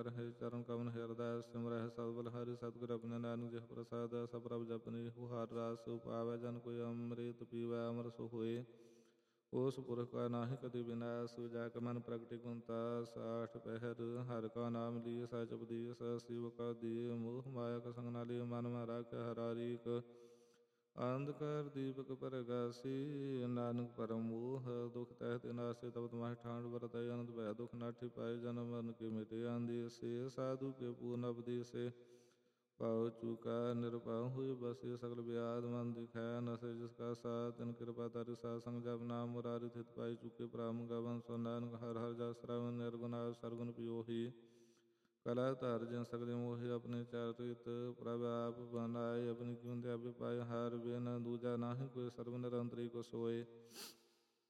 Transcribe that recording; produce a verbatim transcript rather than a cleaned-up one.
ਰਹੇ ਚਰਨ ਕਮਲ ਹਿਰਦੈ ਸਿਮਰਹਿ ਸਤਿ ਹਰਿ ਸਤਿਗੁਰ ਆਪਣੇ ਨਾਨਕ ਜਿਹ ਪ੍ਰਸਾਦ ਸਭ ਪ੍ਰਭ ਜਪਿ ਹਰਿ ਰਾਸ ਪਾਵੈ ਜਨ ਕੋਈ ਅੰਮ੍ਰਿਤ ਪੀਵੈ ਅਮਰ ਸੁ ਹੋਏ। ਉਸ ਪੁਰਖ ਕਾ ਨਾਹਿ ਕਦੇ ਵਿਨਾਸ਼ ਜਾ ਕੇ ਮਨ ਪ੍ਰਗਟਿ ਗੁਣਤਾ ਸਾਠ ਪਹਿਰ ਹਰਿ ਕਾ ਨਾਮ ਲਈ ਸਾ ਜਪਦੀ ਸਾ ਸ਼ਿਵ ਕਾ ਦੀ ਮੋਹ ਮਾਇਆ ਕਾ ਸੰਗ ਨਾ ਲਈ ਮਨ ਮਾ ਰਾਖਿ ਹਰਾਰੀਕ ਅੰਧਕਾਰ ਦੀਪਕ ਪਰਗਾਸੀ ਨਾਨਕ ਪਰਮ ਮੋਹ ਦੁਖ ਤਹਿ ਤੇ ਨਾਸੇ ਤਬ ਤਮਾਹਿ ਠਾਂਡ ਵਰਤੈ ਅਨੰਦ ਭੈ ਦੁਖ ਨਾਠੀ ਪਾਏ ਜਨਮ ਮਰਨ ਕੇ ਮਿਟੇ ਆਂਦੇਸੇ ਸਾਧੂ ਕੇ ਪੂਰਨ ਉਪਦੇਸੇ ਪਾਉ ਚੁਕਾ ਨਿਰਭਉ ਹੋਈ ਬਸੇ ਸਗਲ ਵਿਆਦ ਮਨ ਦਿਖਾਇਆ ਨਸੇ ਜਿਸ ਕਾ ਸਾਥ ਤਿਨ ਕਿਰਪਾ ਤਾਰਿ ਸਾਧ ਸੰਗ ਜਪ ਨਾਮ ਮੁਰਾਰਿ ਥਿਤ ਪਾਈ ਚੁਕੇ ਪ੍ਰਾਮ ਗਵਨ ਸੋ ਨਾਨਕ ਹਰ ਹਰ ਜਸ ਸਰਵਨ ਨਿਰਗੁਣਾ ਸਰਗੁਣ ਪਿਓਹੀ ਕਲਾ ਧਾਰ ਜਨ ਸਗਲੇ ਮੋਹਿ ਆਪਣੇ ਚਰਿਤ ਪ੍ਰਭ ਆਪ ਬਨਾਏ ਆਪਣੀ ਕਿਉਂ ਦੇ ਆਪੇ ਪਾਏ ਹਰ ਬਿਨ ਦੂਜਾ ਨਾਹੀ ਕੋਈ ਸਰਬ ਨਿਰੰਤਰੀ ਕੋ ਸੋਏ।